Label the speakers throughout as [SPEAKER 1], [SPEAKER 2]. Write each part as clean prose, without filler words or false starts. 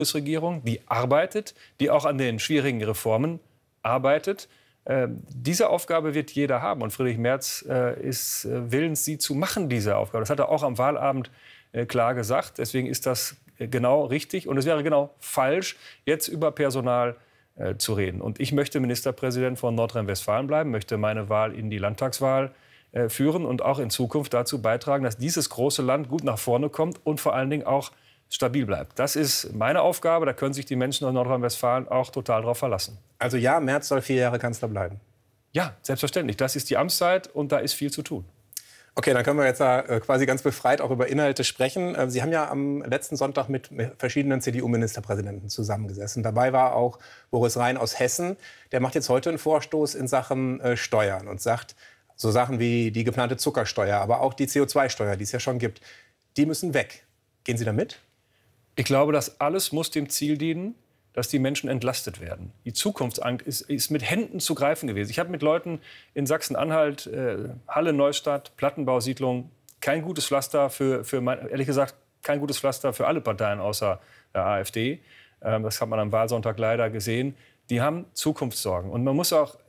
[SPEAKER 1] Bundesregierung, die arbeitet, die auch an den schwierigen Reformen arbeitet. Diese Aufgabe wird jeder haben. Und Friedrich Merz ist willens, sie zu machen, diese Aufgabe. Das hat er auch am Wahlabend klar gesagt. Deswegen ist das genau richtig. Und es wäre genau falsch, jetzt über Personal zu reden. Und ich möchte Ministerpräsident von Nordrhein-Westfalen bleiben, möchte meine Wahl in die Landtagswahl führen und auch in Zukunft dazu beitragen, dass dieses große Land gut nach vorne kommt und vor allen Dingen auch stabil bleibt. Das ist meine Aufgabe. Da können sich die Menschen in Nordrhein-Westfalen auch total darauf verlassen.
[SPEAKER 2] Also ja, Merz soll 4 Jahre Kanzler bleiben?
[SPEAKER 1] Ja, selbstverständlich. Das ist die Amtszeit und da ist viel zu tun.
[SPEAKER 2] Okay, dann können wir jetzt quasi ganz befreit auch über Inhalte sprechen. Sie haben ja am letzten Sonntag mit verschiedenen CDU-Ministerpräsidenten zusammengesessen. Dabei war auch Boris Rhein aus Hessen. Der macht jetzt heute einen Vorstoß in Sachen Steuern und sagt, so Sachen wie die geplante Zuckersteuer, aber auch die CO2-Steuer, die es ja schon gibt, die müssen weg. Gehen Sie da mit?
[SPEAKER 1] Ich glaube, das alles muss dem Ziel dienen, dass die Menschen entlastet werden. Die Zukunftsangst ist mit Händen zu greifen gewesen. Ich habe mit Leuten in Sachsen-Anhalt, Halle, Neustadt, Plattenbausiedlung, kein gutes Pflaster ehrlich gesagt, kein gutes Pflaster für alle Parteien außer der AfD. Das hat man am Wahlsonntag leider gesehen. Die haben Zukunftssorgen. Und wir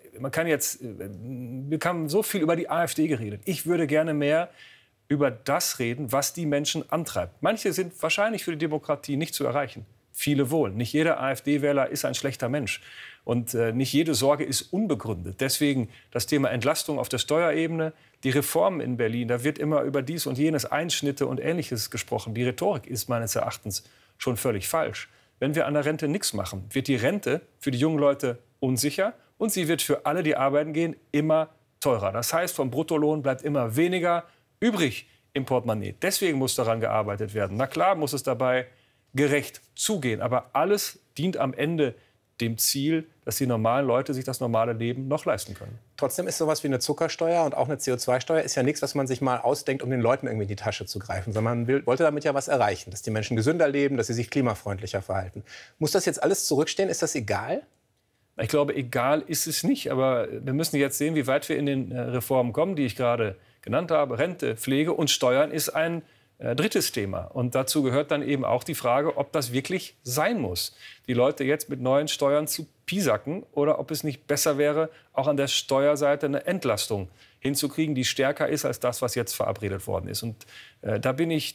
[SPEAKER 1] haben so viel über die AfD geredet. Ich würde gerne mehr über das reden, was die Menschen antreibt. Manche sind wahrscheinlich für die Demokratie nicht zu erreichen. Viele wohl. Nicht jeder AfD-Wähler ist ein schlechter Mensch. Und nicht jede Sorge ist unbegründet. Deswegen das Thema Entlastung auf der Steuerebene, die Reformen in Berlin, da wird immer über dies und jenes, Einschnitte und Ähnliches gesprochen. Die Rhetorik ist meines Erachtens schon völlig falsch. Wenn wir an der Rente nichts machen, wird die Rente für die jungen Leute unsicher und sie wird für alle, die arbeiten gehen, immer teurer. Das heißt, vom Bruttolohn bleibt immer weniger übrig im Portemonnaie. Deswegen muss daran gearbeitet werden. Na klar muss es dabei gerecht zugehen. Aber alles dient am Ende dem Ziel, dass die normalen Leute sich das normale Leben noch leisten können.
[SPEAKER 2] Trotzdem ist sowas wie eine Zuckersteuer und auch eine CO2-Steuer ist ja nichts, was man sich mal ausdenkt, um den Leuten irgendwie in die Tasche zu greifen. Sondern man wollte damit ja was erreichen, dass die Menschen gesünder leben, dass sie sich klimafreundlicher verhalten. Muss das jetzt alles zurückstehen? Ist das egal?
[SPEAKER 1] Ich glaube, egal ist es nicht. Aber wir müssen jetzt sehen, wie weit wir in den Reformen kommen, die ich gerade genannt habe. Rente, Pflege und Steuern ist ein drittes Thema. Und dazu gehört dann eben auch die Frage, ob das wirklich sein muss, die Leute jetzt mit neuen Steuern zu piesacken oder ob es nicht besser wäre, auch an der Steuerseite eine Entlastung hinzukriegen, die stärker ist als das, was jetzt verabredet worden ist. Und da bin ich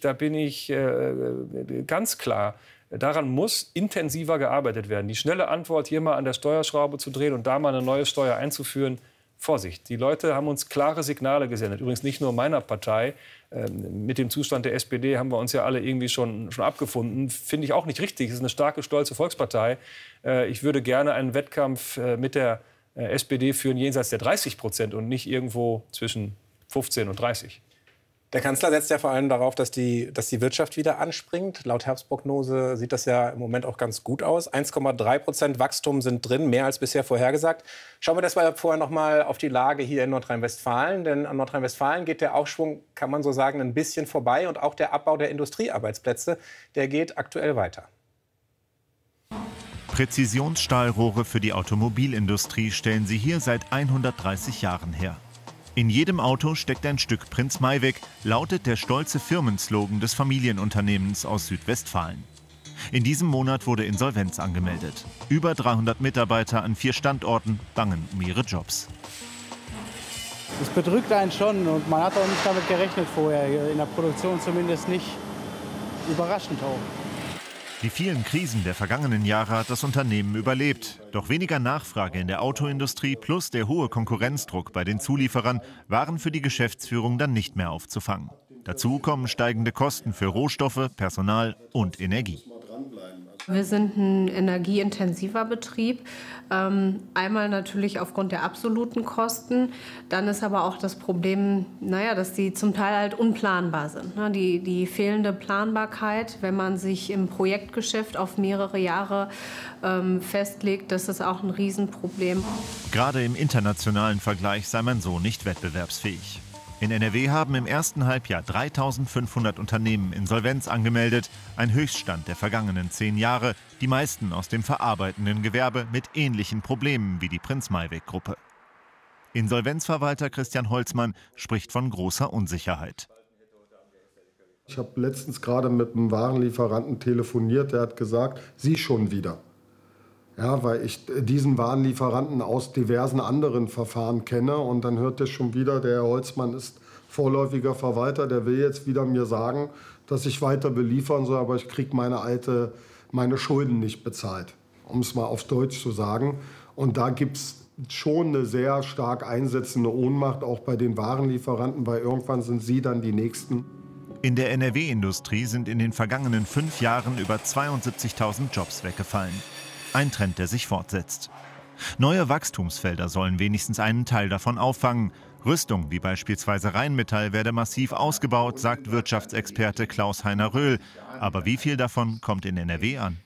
[SPEAKER 1] ganz klar, daran muss intensiver gearbeitet werden. Die schnelle Antwort, hier mal an der Steuerschraube zu drehen und da mal eine neue Steuer einzuführen, Vorsicht, die Leute haben uns klare Signale gesendet. Übrigens nicht nur meiner Partei. Mit dem Zustand der SPD haben wir uns ja alle irgendwie schon abgefunden. Finde ich auch nicht richtig. Es ist eine starke, stolze Volkspartei. Ich würde gerne einen Wettkampf mit der SPD führen jenseits der 30% und nicht irgendwo zwischen 15 und 30.
[SPEAKER 2] Der Kanzler setzt ja vor allem darauf, dass die Wirtschaft wieder anspringt. Laut Herbstprognose sieht das ja im Moment auch ganz gut aus. 1,3% Wachstum sind drin, mehr als bisher vorhergesagt. Schauen wir deshalb vorher noch mal auf die Lage hier in Nordrhein-Westfalen. Denn an Nordrhein-Westfalen geht der Aufschwung, kann man so sagen, ein bisschen vorbei. Und auch der Abbau der Industriearbeitsplätze, der geht aktuell weiter.
[SPEAKER 3] Präzisionsstahlrohre für die Automobilindustrie stellen sie hier seit 130 Jahren her. In jedem Auto steckt ein Stück Prinz Mayweg, lautet der stolze Firmenslogan des Familienunternehmens aus Südwestfalen. In diesem Monat wurde Insolvenz angemeldet. Über 300 Mitarbeiter an 4 Standorten bangen um ihre Jobs.
[SPEAKER 4] Es bedrückt einen schon und man hat auch nicht damit gerechnet vorher, in der Produktion zumindest nicht, überraschend auch.
[SPEAKER 3] Die vielen Krisen der vergangenen Jahre hat das Unternehmen überlebt. Doch weniger Nachfrage in der Autoindustrie plus der hohe Konkurrenzdruck bei den Zulieferern waren für die Geschäftsführung dann nicht mehr aufzufangen. Dazu kommen steigende Kosten für Rohstoffe, Personal und Energie.
[SPEAKER 5] Wir sind ein energieintensiver Betrieb. Einmal natürlich aufgrund der absoluten Kosten. Dann ist aber auch das Problem, dass die zum Teil halt unplanbar sind. Die fehlende Planbarkeit, wenn man sich im Projektgeschäft auf mehrere Jahre festlegt, das ist auch ein Riesenproblem.
[SPEAKER 3] Gerade im internationalen Vergleich sei man so nicht wettbewerbsfähig. In NRW haben im ersten Halbjahr 3.500 Unternehmen Insolvenz angemeldet, ein Höchststand der vergangenen 10 Jahre, die meisten aus dem verarbeitenden Gewerbe mit ähnlichen Problemen wie die Prinz Mayweg-Gruppe. Insolvenzverwalter Christian Holzmann spricht von großer Unsicherheit.
[SPEAKER 6] Ich habe letztens gerade mit einem Warenlieferanten telefoniert, der hat gesagt, Sie schon wieder. Ja, weil ich diesen Warenlieferanten aus diversen anderen Verfahren kenne. Und dann hört er schon wieder, der Herr Holzmann ist vorläufiger Verwalter, der will jetzt wieder mir sagen, dass ich weiter beliefern soll, aber ich kriege meine Schulden nicht bezahlt, um es mal auf Deutsch zu sagen. Und da gibt es schon eine sehr stark einsetzende Ohnmacht, auch bei den Warenlieferanten, weil irgendwann sind sie dann die Nächsten.
[SPEAKER 3] In der NRW-Industrie sind in den vergangenen 5 Jahren über 72.000 Jobs weggefallen. Ein Trend, der sich fortsetzt. Neue Wachstumsfelder sollen wenigstens einen Teil davon auffangen. Rüstung, wie beispielsweise Rheinmetall, werde massiv ausgebaut, sagt Wirtschaftsexperte Klaus-Heiner Röhl. Aber wie viel davon kommt in NRW an?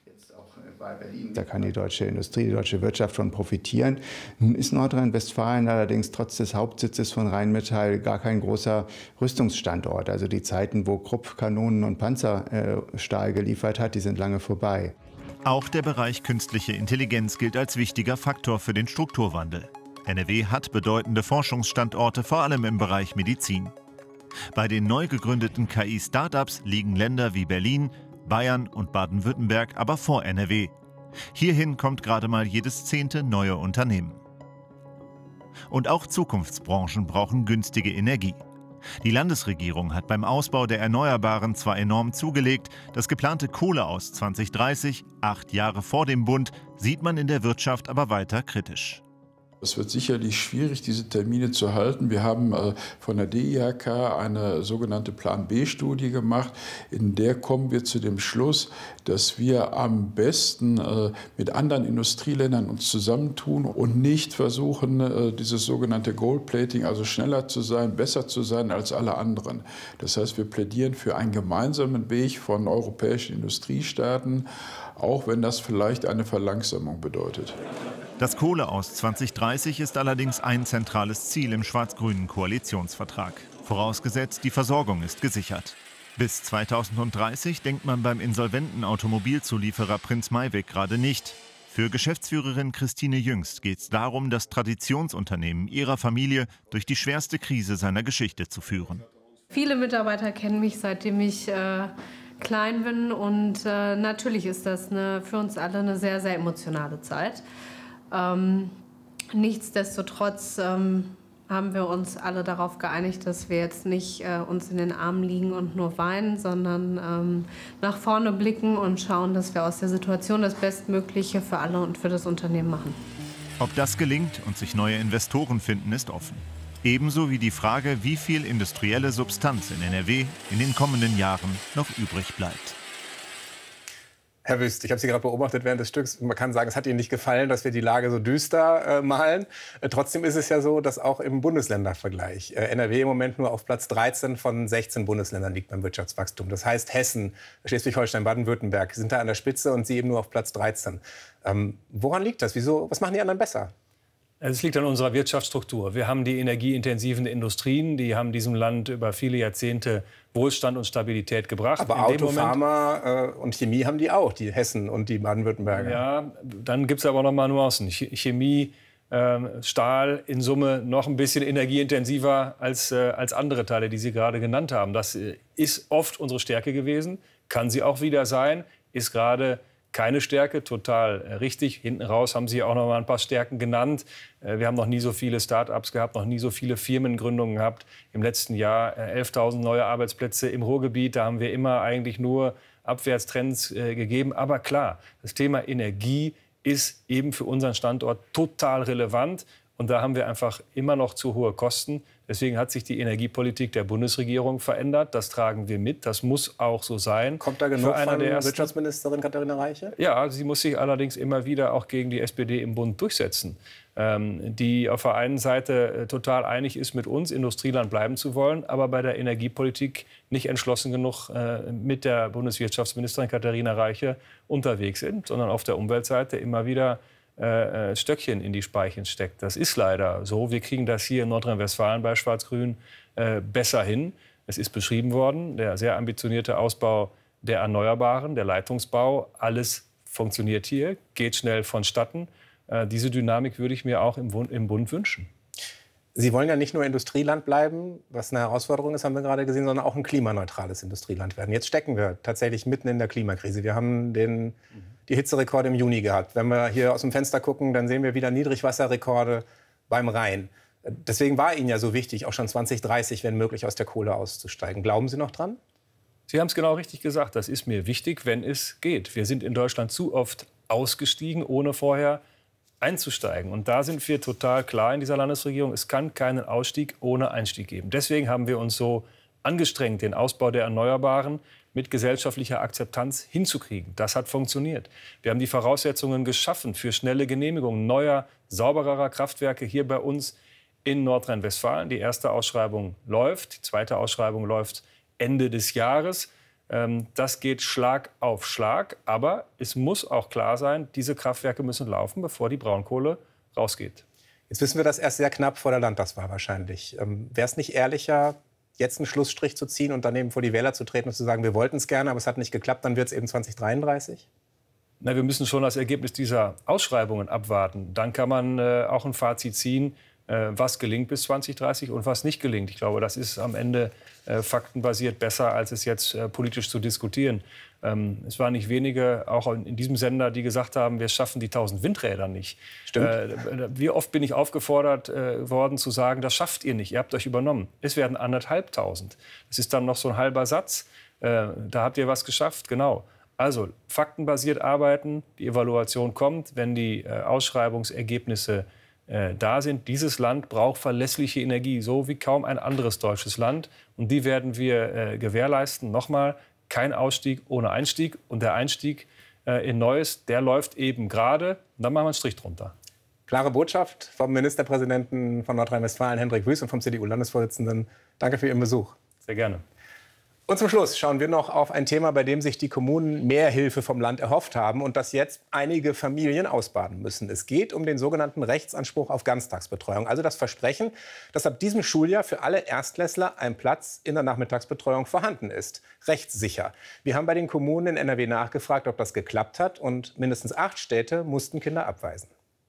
[SPEAKER 7] Da kann die deutsche Industrie, die deutsche Wirtschaft von profitieren. Nun ist Nordrhein-Westfalen allerdings trotz des Hauptsitzes von Rheinmetall gar kein großer Rüstungsstandort. Also die Zeiten, wo Krupp Kanonen und Panzerstahl geliefert hat, die sind lange vorbei.
[SPEAKER 3] Auch der Bereich künstliche Intelligenz gilt als wichtiger Faktor für den Strukturwandel. NRW hat bedeutende Forschungsstandorte, vor allem im Bereich Medizin. Bei den neu gegründeten KI-Startups liegen Länder wie Berlin, Bayern und Baden-Württemberg aber vor NRW. Hierhin kommt gerade mal jedes 10. neue Unternehmen. Und auch Zukunftsbranchen brauchen günstige Energie. Die Landesregierung hat beim Ausbau der Erneuerbaren zwar enorm zugelegt, das geplante Kohle aus 2030, 8 Jahre vor dem Bund, sieht man in der Wirtschaft aber weiter kritisch.
[SPEAKER 8] Es wird sicherlich schwierig, diese Termine zu halten. Wir haben von der DIHK eine sogenannte Plan-B-Studie gemacht. In der kommen wir zu dem Schluss, dass wir am besten mit anderen Industrieländern uns zusammentun und nicht versuchen, dieses sogenannte Gold-Plating, also schneller zu sein, besser zu sein als alle anderen. Das heißt, wir plädieren für einen gemeinsamen Weg von europäischen Industriestaaten, auch wenn das vielleicht eine Verlangsamung bedeutet.
[SPEAKER 3] Das Kohle aus 2030 ist allerdings ein zentrales Ziel im schwarz-grünen Koalitionsvertrag. Vorausgesetzt, die Versorgung ist gesichert. Bis 2030 denkt man beim insolventen Automobilzulieferer Prinz Maivec gerade nicht. Für Geschäftsführerin Christine Jüngst geht es darum, das Traditionsunternehmen ihrer Familie durch die schwerste Krise seiner Geschichte zu führen.
[SPEAKER 5] Viele Mitarbeiter kennen mich, seitdem ich klein bin. Und natürlich ist das für uns alle eine sehr, sehr emotionale Zeit. Nichtsdestotrotz haben wir uns alle darauf geeinigt, dass wir jetzt nicht uns in den Armen liegen und nur weinen, sondern nach vorne blicken und schauen, dass wir aus der Situation das Bestmögliche für alle und für das Unternehmen machen.
[SPEAKER 3] Ob das gelingt und sich neue Investoren finden, ist offen. Ebenso wie die Frage, wie viel industrielle Substanz in NRW in den kommenden Jahren noch übrig bleibt.
[SPEAKER 2] Herr Wüst, ich habe Sie gerade beobachtet während des Stücks. Man kann sagen, es hat Ihnen nicht gefallen, dass wir die Lage so düster malen. Trotzdem ist es ja so, dass auch im Bundesländervergleich NRW im Moment nur auf Platz 13 von 16 Bundesländern liegt beim Wirtschaftswachstum. Das heißt, Hessen, Schleswig-Holstein, Baden-Württemberg sind da an der Spitze und Sie eben nur auf Platz 13. Woran liegt das? Wieso? Was machen die anderen besser?
[SPEAKER 1] Es liegt an unserer Wirtschaftsstruktur. Wir haben die energieintensiven Industrien, die haben diesem Land über viele Jahrzehnte Wohlstand und Stabilität gebracht.
[SPEAKER 2] Aber Auto, Pharma und Chemie haben die auch, die Hessen und die Baden-Württemberger.
[SPEAKER 1] Ja, dann gibt es aber noch mal Nuancen. Chemie, Stahl in Summe noch ein bisschen energieintensiver als andere Teile, die Sie gerade genannt haben. Das ist oft unsere Stärke gewesen, kann sie auch wieder sein, ist gerade keine Stärke, total richtig. Hinten raus haben Sie auch noch mal ein paar Stärken genannt. Wir haben noch nie so viele Start-ups gehabt, noch nie so viele Firmengründungen gehabt. Im letzten Jahr 11.000 neue Arbeitsplätze im Ruhrgebiet. Da haben wir immer eigentlich nur Abwärtstrends gegeben. Aber klar, das Thema Energie ist eben für unseren Standort total relevant. Und da haben wir einfach immer noch zu hohe Kosten. Deswegen hat sich die Energiepolitik der Bundesregierung verändert. Das tragen wir mit. Das muss auch so sein.
[SPEAKER 2] Kommt da genug von Wirtschaftsministerin Katharina Reiche?
[SPEAKER 1] Ja, sie muss sich allerdings immer wieder auch gegen die SPD im Bund durchsetzen. Die auf der einen Seite total einig ist, mit uns Industrieland bleiben zu wollen, aber bei der Energiepolitik nicht entschlossen genug mit der Bundeswirtschaftsministerin Katharina Reiche unterwegs sind, sondern auf der Umweltseite immer wieder Stöckchen in die Speichen steckt. Das ist leider so. Wir kriegen das hier in Nordrhein-Westfalen bei Schwarz-Grün besser hin. Es ist beschrieben worden, der sehr ambitionierte Ausbau der Erneuerbaren, der Leitungsbau. Alles funktioniert hier, geht schnell vonstatten. Diese Dynamik würde ich mir auch im Bund wünschen.
[SPEAKER 2] Sie wollen ja nicht nur Industrieland bleiben, was eine Herausforderung ist, haben wir gerade gesehen, sondern auch ein klimaneutrales Industrieland werden. Jetzt stecken wir tatsächlich mitten in der Klimakrise. Wir haben die Hitzerekorde im Juni gehabt. Wenn wir hier aus dem Fenster gucken, dann sehen wir wieder Niedrigwasserrekorde beim Rhein. Deswegen war Ihnen ja so wichtig, auch schon 2030, wenn möglich, aus der Kohle auszusteigen. Glauben Sie noch dran?
[SPEAKER 1] Sie haben es genau richtig gesagt. Das ist mir wichtig, wenn es geht. Wir sind in Deutschland zu oft ausgestiegen, ohne vorher einzusteigen. Und da sind wir total klar in dieser Landesregierung. Es kann keinen Ausstieg ohne Einstieg geben. Deswegen haben wir uns so angestrengt, den Ausbau der Erneuerbaren mit gesellschaftlicher Akzeptanz hinzukriegen. Das hat funktioniert. Wir haben die Voraussetzungen geschaffen für schnelle Genehmigungen neuer, saubererer Kraftwerke hier bei uns in Nordrhein-Westfalen. Die erste Ausschreibung läuft, die zweite Ausschreibung läuft Ende des Jahres. Das geht Schlag auf Schlag. Aber es muss auch klar sein, diese Kraftwerke müssen laufen, bevor die Braunkohle rausgeht.
[SPEAKER 2] Jetzt wissen wir das erst sehr knapp vor der Landtagswahl wahrscheinlich. Wäre es nicht ehrlicher, jetzt einen Schlussstrich zu ziehen und dann eben vor die Wähler zu treten und zu sagen, wir wollten es gerne, aber es hat nicht geklappt, dann wird es eben 2033?
[SPEAKER 1] Na, wir müssen schon das Ergebnis dieser Ausschreibungen abwarten. Dann kann man auch ein Fazit ziehen, was gelingt bis 2030 und was nicht gelingt. Ich glaube, das ist am Ende faktenbasiert besser, als es jetzt politisch zu diskutieren. Es waren nicht wenige, auch in diesem Sender, die gesagt haben, wir schaffen die 1000 Windräder nicht.
[SPEAKER 2] Stimmt.
[SPEAKER 1] Wie oft bin ich aufgefordert worden zu sagen, das schafft ihr nicht, ihr habt euch übernommen. Es werden 1500. Das ist dann noch so ein halber Satz. Da habt ihr was geschafft, genau. Also faktenbasiert arbeiten, die Evaluation kommt, wenn die Ausschreibungsergebnisse da sind. Dieses Land braucht verlässliche Energie, so wie kaum ein anderes deutsches Land. Und die werden wir gewährleisten. Nochmal, kein Ausstieg ohne Einstieg. Und der Einstieg in Neues, der läuft eben gerade. Und dann machen wir einen Strich drunter.
[SPEAKER 2] Klare Botschaft vom Ministerpräsidenten von Nordrhein-Westfalen, Hendrik Wüst, und vom CDU-Landesvorsitzenden. Danke für Ihren Besuch.
[SPEAKER 1] Sehr gerne.
[SPEAKER 2] Und zum Schluss schauen wir noch auf ein Thema, bei dem sich die Kommunen mehr Hilfe vom Land erhofft haben und das jetzt einige Familien ausbaden müssen. Es geht um den sogenannten Rechtsanspruch auf Ganztagsbetreuung. Also das Versprechen, dass ab diesem Schuljahr für alle Erstklässler ein Platz in der Nachmittagsbetreuung vorhanden ist. Rechtssicher. Wir haben bei den Kommunen in NRW nachgefragt, ob das geklappt hat. Und mindestens 8 Städte mussten Kinder abweisen.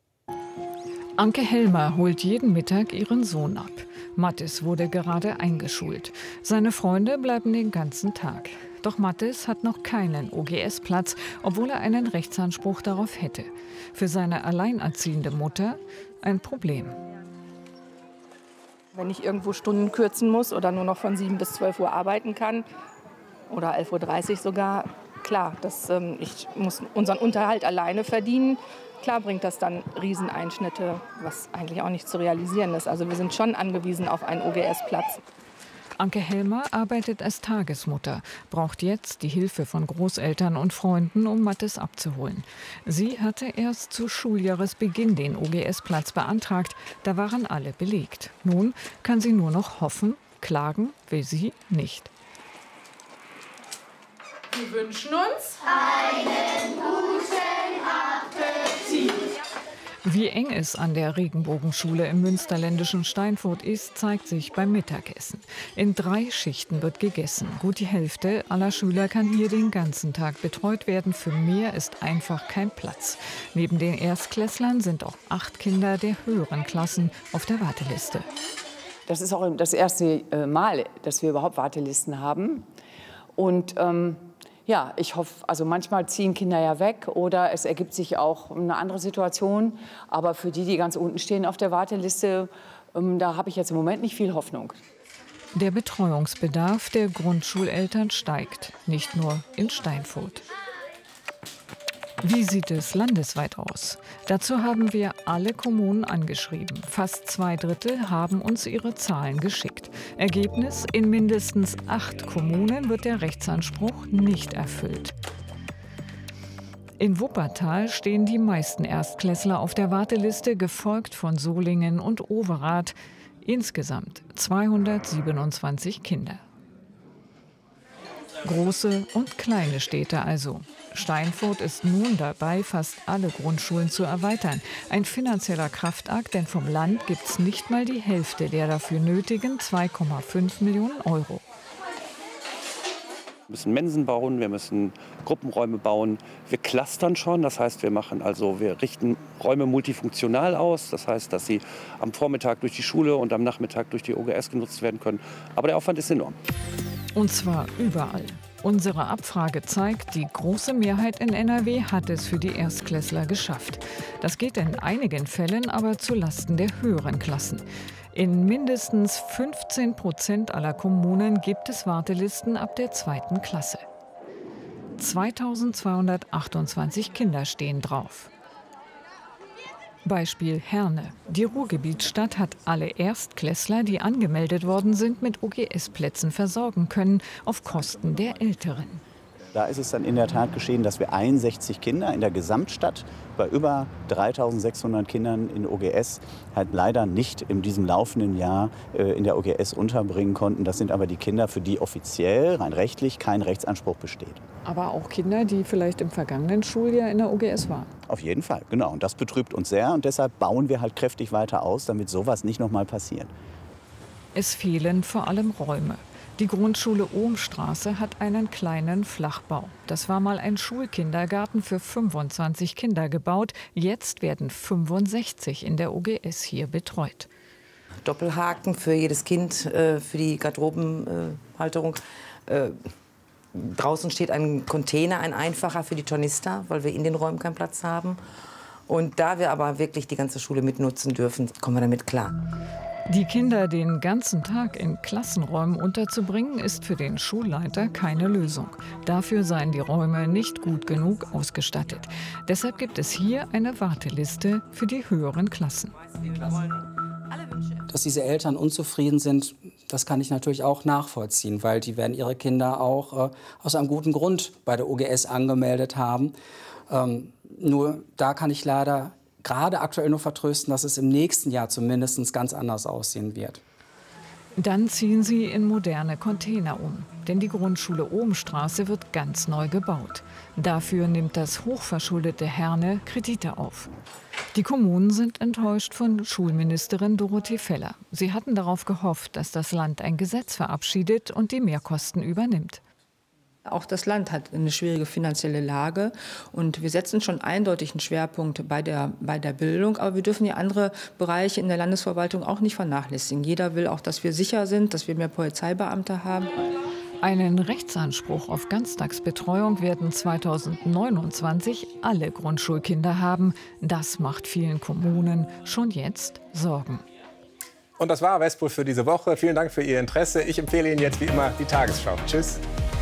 [SPEAKER 9] Anke Helmer holt jeden Mittag ihren Sohn ab. Mattis wurde gerade eingeschult. Seine Freunde bleiben den ganzen Tag. Doch Mattis hat noch keinen OGS-Platz, obwohl er einen Rechtsanspruch darauf hätte. Für seine alleinerziehende Mutter ein Problem.
[SPEAKER 10] Wenn ich irgendwo Stunden kürzen muss oder nur noch von 7 bis 12 Uhr arbeiten kann oder 11.30 Uhr sogar, klar, ich muss unseren Unterhalt alleine verdienen. Klar bringt das dann Rieseneinschnitte, was eigentlich auch nicht zu realisieren ist. Also wir sind schon angewiesen auf einen OGS-Platz.
[SPEAKER 9] Anke Helmer arbeitet als Tagesmutter, braucht jetzt die Hilfe von Großeltern und Freunden, um Mattis abzuholen. Sie hatte erst zu Schuljahresbeginn den OGS-Platz beantragt. Da waren alle belegt. Nun kann sie nur noch hoffen, klagen will sie nicht.
[SPEAKER 10] Wir wünschen uns einen guten Appetit.
[SPEAKER 9] Wie eng es an der Regenbogenschule im münsterländischen Steinfurt ist, zeigt sich beim Mittagessen. In 3 Schichten wird gegessen. Gut die Hälfte aller Schüler kann hier den ganzen Tag betreut werden. Für mehr ist einfach kein Platz. Neben den Erstklässlern sind auch 8 Kinder der höheren Klassen auf der Warteliste.
[SPEAKER 11] Das ist auch das erste Mal, dass wir überhaupt Wartelisten haben. Und ja, ich hoffe, also manchmal ziehen Kinder ja weg oder es ergibt sich auch eine andere Situation. Aber für die, die ganz unten stehen auf der Warteliste, da habe ich jetzt im Moment nicht viel Hoffnung.
[SPEAKER 9] Der Betreuungsbedarf der Grundschuleltern steigt, nicht nur in Steinfurt. Wie sieht es landesweit aus? Dazu haben wir alle Kommunen angeschrieben. Fast 2/3 haben uns ihre Zahlen geschickt. Ergebnis: in mindestens 8 Kommunen wird der Rechtsanspruch nicht erfüllt. In Wuppertal stehen die meisten Erstklässler auf der Warteliste, gefolgt von Solingen und Overath. Insgesamt 227 Kinder. Große und kleine Städte also. Steinfurt ist nun dabei, fast alle Grundschulen zu erweitern. Ein finanzieller Kraftakt, denn vom Land gibt es nicht mal die Hälfte der dafür nötigen 2,5 Millionen Euro.
[SPEAKER 12] Wir müssen Mensen bauen, wir müssen Gruppenräume bauen. Wir clustern schon, das heißt, wir richten Räume multifunktional aus. Das heißt, dass sie am Vormittag durch die Schule und am Nachmittag durch die OGS genutzt werden können. Aber der Aufwand ist enorm.
[SPEAKER 9] Und zwar überall. Unsere Abfrage zeigt, die große Mehrheit in NRW hat es für die Erstklässler geschafft. Das geht in einigen Fällen aber zulasten der höheren Klassen. In mindestens 15% aller Kommunen gibt es Wartelisten ab der 2. Klasse. 2228 Kinder stehen drauf. Beispiel Herne. Die Ruhrgebietsstadt hat alle Erstklässler, die angemeldet worden sind, mit OGS-Plätzen versorgen können, auf Kosten der Älteren.
[SPEAKER 13] Da ist es dann in der Tat geschehen, dass wir 61 Kinder in der Gesamtstadt bei über 3.600 Kindern in OGS halt leider nicht in diesem laufenden Jahr in der OGS unterbringen konnten. Das sind aber die Kinder, für die offiziell, rein rechtlich, kein Rechtsanspruch besteht.
[SPEAKER 9] Aber auch Kinder, die vielleicht im vergangenen Schuljahr in der OGS waren.
[SPEAKER 13] Auf jeden Fall, genau. Und das betrübt uns sehr. Und deshalb bauen wir halt kräftig weiter aus, damit sowas nicht noch mal passiert.
[SPEAKER 9] Es fehlen vor allem Räume. Die Grundschule Ohmstraße hat einen kleinen Flachbau. Das war mal ein Schulkindergarten für 25 Kinder gebaut. Jetzt werden 65 in der OGS hier betreut.
[SPEAKER 14] Doppelhaken für jedes Kind, für die Garderobenhalterung. Draußen steht ein Container, ein einfacher für die Tornister, weil wir in den Räumen keinen Platz haben. Und da wir aber wirklich die ganze Schule mitnutzen dürfen, kommen wir damit klar.
[SPEAKER 9] Die Kinder den ganzen Tag in Klassenräumen unterzubringen, ist für den Schulleiter keine Lösung. Dafür seien die Räume nicht gut genug ausgestattet. Deshalb gibt es hier eine Warteliste für die höheren Klassen.
[SPEAKER 15] Dass diese Eltern unzufrieden sind, das kann ich natürlich auch nachvollziehen, weil die werden ihre Kinder auch aus einem guten Grund bei der OGS angemeldet haben. Nur da kann ich leider gerade aktuell nur vertrösten, dass es im nächsten Jahr zumindest ganz anders aussehen wird.
[SPEAKER 9] Dann ziehen sie in moderne Container um. Denn die Grundschule Ohmstraße wird ganz neu gebaut. Dafür nimmt das hochverschuldete Herne Kredite auf. Die Kommunen sind enttäuscht von Schulministerin Dorothee Feller. Sie hatten darauf gehofft, dass das Land ein Gesetz verabschiedet und die Mehrkosten übernimmt.
[SPEAKER 10] Auch das Land hat eine schwierige finanzielle Lage und wir setzen schon eindeutig einen Schwerpunkt bei der Bildung. Aber wir dürfen ja andere Bereiche in der Landesverwaltung auch nicht vernachlässigen. Jeder will auch, dass wir sicher sind, dass wir mehr Polizeibeamte haben.
[SPEAKER 9] Einen Rechtsanspruch auf Ganztagsbetreuung werden 2029 alle Grundschulkinder haben. Das macht vielen Kommunen schon jetzt Sorgen.
[SPEAKER 2] Und das war Westpol für diese Woche. Vielen Dank für Ihr Interesse. Ich empfehle Ihnen jetzt wie immer die Tagesschau. Tschüss.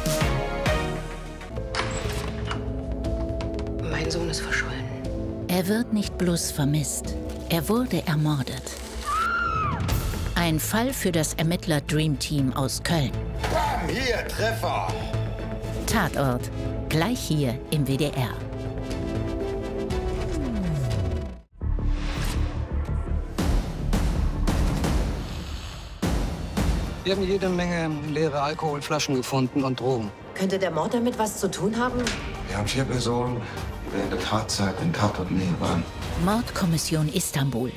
[SPEAKER 16] Mein Sohn ist verschollen. Er wird nicht bloß vermisst, er wurde ermordet. Ein Fall für das Ermittler-Dream-Team aus Köln.
[SPEAKER 17] Bam, hier, Treffer!
[SPEAKER 16] Tatort, gleich hier im WDR.
[SPEAKER 18] Wir haben jede Menge leere Alkoholflaschen gefunden und Drogen.
[SPEAKER 19] Könnte der Mord damit was zu tun haben?
[SPEAKER 17] Wir haben 4 Personen, die während der Tatzeit in Tatortnähe waren.
[SPEAKER 16] Mordkommission Istanbul.